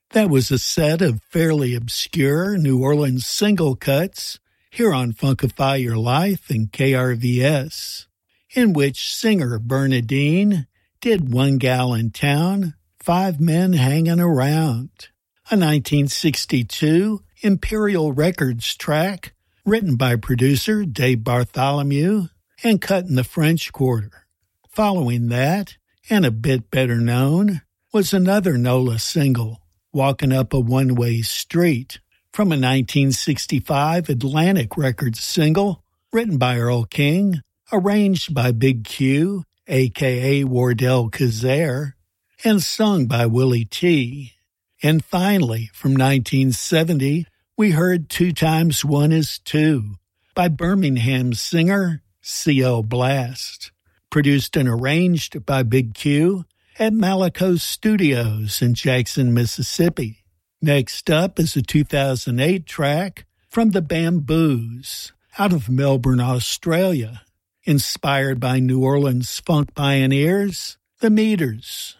That was a set of fairly obscure New Orleans single cuts here on Funkify Your Life and KRVS, in which singer Bernadine did One Gal in Town, Five Men Hanging Around, a 1962 Imperial Records track written by producer Dave Bartholomew and cut in the French Quarter. Following that, and a bit better known, was another NOLA single, Walking Up a One-Way Street, from a 1965 Atlantic Records single written by Earl King, arranged by Big Q, a.k.a. Wardell Kazare, and sung by Willie T. And finally, from 1970, we heard 2 Times 1 is 2 by Birmingham singer C.L. Blast, produced and arranged by Big Q at Malaco Studios in Jackson, Mississippi. Next up is a 2008 track from the Bamboos out of Melbourne, Australia, inspired by New Orleans funk pioneers, the Meters.